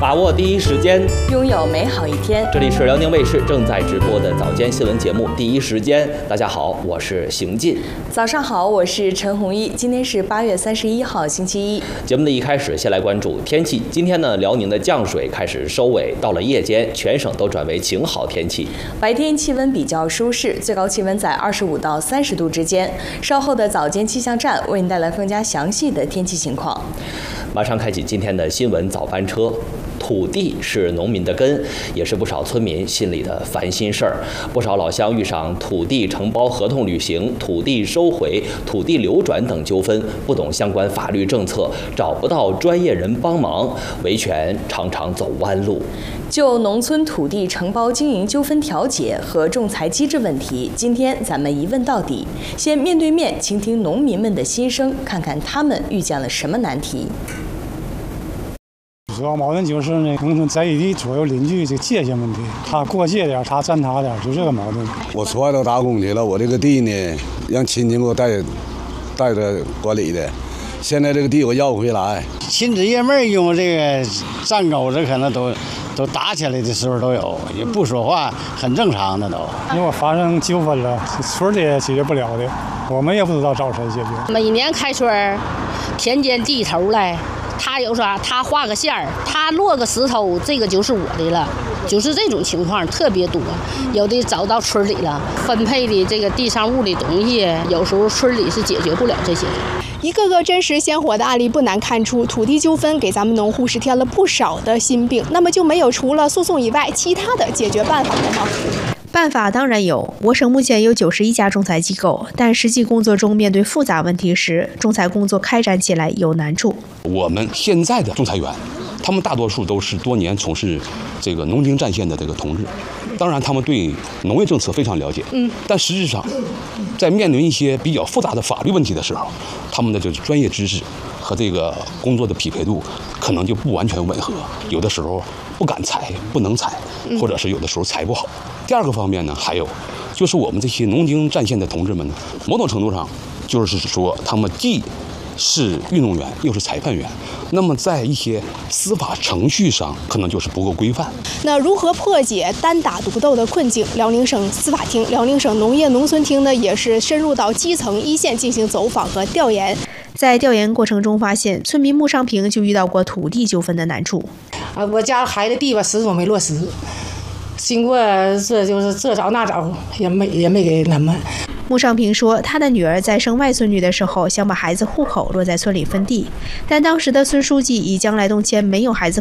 把握第一时间， 拥有美好一天。 这里是辽宁卫视正在直播的早间新闻节目《第一时间》。大家好，我是邢进。 早上好，我是陈红一。今天是8月31号，星期一。 节目的一开始，先来关注天气。今天呢，辽宁的降水开始收尾，到了夜间，全省都转为晴好天气。 白天气温比较舒适，最高气温在25到30度之间。稍后的早间气象站为您带来更加详细的天气情况。 马上开启今天的新闻早班车。土地是农民的根，也是不少村民心里的烦心事儿。不少老乡遇上土地承包合同履行、土地收回、土地流转等纠纷，不懂相关法律政策，找不到专业人帮忙，维权常常走弯路。 就农村土地承包经营纠纷调解和仲裁机制问题，今天咱们一问到底，先面对面倾听农民们的心声，看看他们遇见了什么难题。 主要矛盾就是呢，农村在地左右邻居这界限问题，他过界点，他占他点，就这个矛盾。 我出外头打工去了，我这个地呢，让亲戚给我带着管理的，现在这个地我要不回来。 亲姊爷妹用这个站沟子，可能都打起来的时候都有，也不说话，很正常的都。 如果发生纠纷了，村里也解决不了的，我们也不知道找谁解决。 每年开春，田间地头来。他有啥？他画个线儿，他落个石头，这个就是我的了，就是这种情况特别多。有的找到村里了，分配的这个地上物的东西，有时候村里是解决不了这些的。 一个个真实鲜活的案例不难看出，土地纠纷给咱们农户是添了不少的心病。那么就没有除了诉讼以外其他的解决办法了吗？ 办法当然有，我省目前有91家仲裁机构，但实际工作中面对复杂问题时，仲裁工作开展起来有难处。 我们现在的仲裁员，他们大多数都是多年从事这个农经战线的这个同志，当然他们对农业政策非常了解，但实质上，在面临一些比较复杂的法律问题的时候，他们的这个专业知识和这个工作的匹配度可能就不完全吻合，有的时候不敢裁、不能裁，或者是有的时候裁不好。第二个方面呢，还有就是我们这些农经战线的同志们呢，某种程度上就是说他们既是运动员又是裁判员，那么在一些司法程序上可能就是不够规范。 那如何破解单打独斗的困境？辽宁省司法厅、辽宁省农业农村厅呢，也是深入到基层一线进行走访和调研。 在调研过程中发现，村民穆尚平就遇到过土地纠纷的难处。 我家孩子地吧始终没落实，经过这找那找，也没给他们。 穆尚平说，他的女儿在生外孙女的时候，想把孩子户口落在村里分地，但当时的孙书记以将来动迁没有孩子